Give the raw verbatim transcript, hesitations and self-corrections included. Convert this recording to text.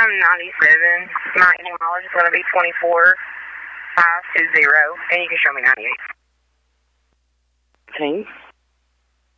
I'm ninety-seven. My mileage is going to be twenty-four five two zero, and you can show me ninety-eight. Okay.